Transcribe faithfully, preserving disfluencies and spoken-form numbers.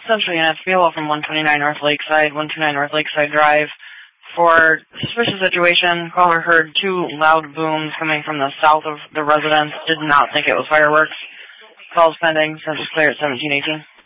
Central Units, Milo from one twenty-nine North Lakeside, one twenty-nine North Lakeside Drive. For suspicious situation, caller heard two loud booms coming from the south of the residence. Did not think it was fireworks. Calls pending. Census clear at seventeen eighteen.